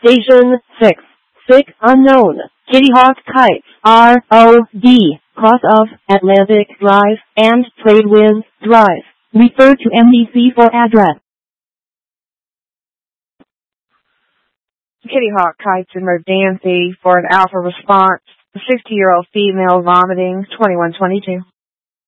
Station 6. Sick unknown. Kitty Hawk Kites. R.O.D. Cross of Atlantic Drive and Tradewind Drive. Refer to MDC for address. Kitty Hawk Kites in Modansey for an alpha response. 60-year-old female vomiting, 2122.